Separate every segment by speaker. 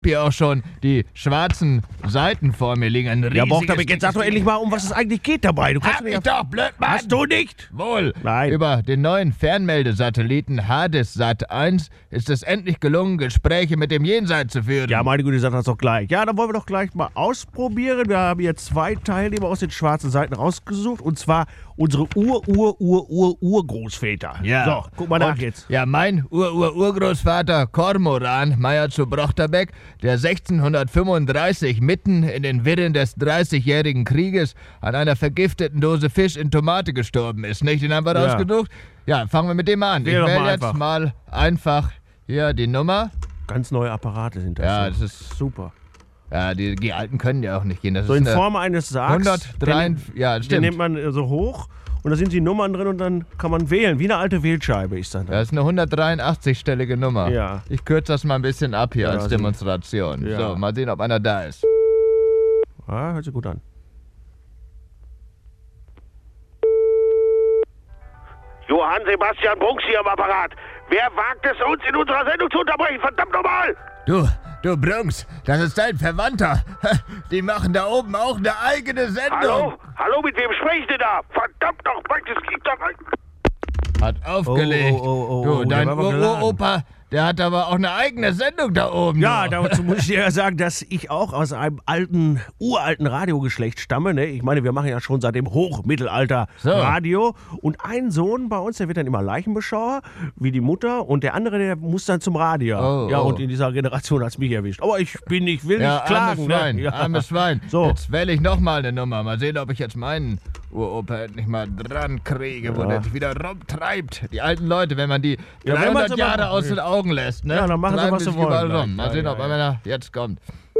Speaker 1: hier auch schon die schwarzen Seiten vor mir liegen. Ein
Speaker 2: Ja,
Speaker 1: riesiges,
Speaker 2: Bochterbeck, jetzt sag doch endlich mal, um was es eigentlich geht dabei. Du kannst
Speaker 1: Hab
Speaker 2: mir
Speaker 1: ich doch, blöd, Mann!
Speaker 2: Hast du nicht?
Speaker 1: Wohl.
Speaker 2: Nein.
Speaker 1: Über den neuen Fernmeldesatelliten Hades-Sat 1 ist es endlich gelungen, Gespräche mit dem Jenseits zu führen.
Speaker 2: Ja, meine Güte, sag das doch gleich. Ja, dann wollen wir doch gleich mal ausprobieren. Wir haben hier 2 Teilnehmer aus den schwarzen Seiten rausgesucht. Und zwar unsere Urgroßväter.
Speaker 1: Ja.
Speaker 2: So, guck mal nach
Speaker 1: Und,
Speaker 2: jetzt.
Speaker 1: Ja, mein Urgroßvater Kormoran Meyer zu Brochterbeck, der 1635 mitten in den Wirren des 30-jährigen Krieges an einer vergifteten Dose Fisch in Tomate gestorben ist, nicht? Den haben wir
Speaker 2: Ja.
Speaker 1: rausgesucht. Ja, fangen wir mit dem an.
Speaker 2: Wähl
Speaker 1: Ich
Speaker 2: doch
Speaker 1: wähle
Speaker 2: mal
Speaker 1: jetzt
Speaker 2: einfach.
Speaker 1: mal einfach hier die Nummer.
Speaker 2: Ganz neue Apparate sind das.
Speaker 1: Ja,
Speaker 2: so.
Speaker 1: das ist
Speaker 2: super.
Speaker 1: Ja, die alten können ja auch nicht gehen. Das
Speaker 2: So
Speaker 1: ist
Speaker 2: in
Speaker 1: eine
Speaker 2: Form eines Sargs.
Speaker 1: 103, ja,
Speaker 2: Den
Speaker 1: stimmt.
Speaker 2: nimmt man so hoch und da sind die Nummern drin und dann kann man wählen. Wie eine alte Wählscheibe ist das.
Speaker 1: Das ist eine 183-stellige Nummer.
Speaker 2: Ja.
Speaker 1: Ich kürze das mal ein bisschen ab hier
Speaker 2: Ja,
Speaker 1: als
Speaker 2: also-
Speaker 1: Demonstration.
Speaker 2: Ja.
Speaker 1: So, mal sehen, ob einer da ist.
Speaker 2: Ja, hört sich gut an.
Speaker 3: Johann Sebastian Brunks hier am Apparat. Wer wagt es, uns in unserer Sendung zu unterbrechen? Verdammt nochmal!
Speaker 1: Du Brunks, das ist dein Verwandter. Die machen da oben auch eine eigene Sendung.
Speaker 3: Hallo? Hallo, mit wem spreche ich denn da? Verdammt nochmal, das geht doch nicht.
Speaker 1: Hat aufgelegt.
Speaker 2: Oh,
Speaker 1: du, dein
Speaker 2: der war aber geladen.
Speaker 1: Uropa, der hat aber auch eine eigene Sendung da oben.
Speaker 2: Ja,
Speaker 1: du.
Speaker 2: dazu muss ich dir ja sagen, dass ich auch aus einem uralten Radiogeschlecht stamme. Ne? Ich meine, wir machen ja schon seit dem Hochmittelalter
Speaker 1: So.
Speaker 2: Radio. Und ein Sohn bei uns, der wird dann immer Leichenbeschauer, wie die Mutter. Und der andere, der muss dann zum Radio.
Speaker 1: Oh,
Speaker 2: ja,
Speaker 1: oh.
Speaker 2: und in dieser Generation hat es mich erwischt. Aber ich will nicht klagen.
Speaker 1: armes Schwein,
Speaker 2: Ne? Ja.
Speaker 1: armes Schwein.
Speaker 2: So.
Speaker 1: Jetzt wähle ich nochmal eine Nummer. Mal sehen, ob ich jetzt meinen Uropa nicht mal dran kriege, wo der sich wieder rumtreibt. Die alten Leute, wenn man die
Speaker 2: Ja, wenn man's
Speaker 1: 300
Speaker 2: aber-
Speaker 1: Jahre aus den Augen lässt, ne?
Speaker 2: Ja, dann machen sie,
Speaker 1: treiben
Speaker 2: was
Speaker 1: die
Speaker 2: sie
Speaker 1: sich
Speaker 2: wollen
Speaker 1: überall
Speaker 2: gleich.
Speaker 1: rum. Mal
Speaker 2: Ja,
Speaker 1: sehen,
Speaker 2: ja,
Speaker 1: ob
Speaker 2: ja.
Speaker 1: einer jetzt kommt.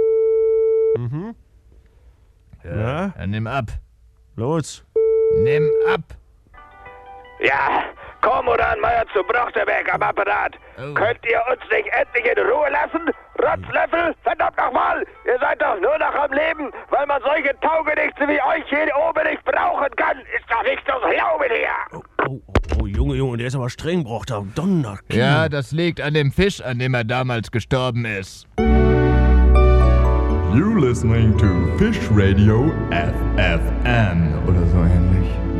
Speaker 2: Ja,
Speaker 1: Dann nimm ab.
Speaker 2: los.
Speaker 1: Nimm ab.
Speaker 3: Ja, Kormoran Meyer zu Brochterbeck am Apparat.
Speaker 1: Oh.
Speaker 3: Könnt ihr uns nicht endlich in Ruhe lassen? Rotzlöffel, verdammt nochmal! Ihr seid doch nur noch am Leben, weil man solche Taugenichtse wie euch hier oben nicht brauchen kann. Ist doch nicht zu glauben hier!
Speaker 2: Oh, Junge, der ist aber streng, braucht er. Donner.
Speaker 1: Ja, das liegt an dem Fisch, an dem er damals gestorben ist.
Speaker 4: You're listening to Fish Radio FFM oder so ähnlich.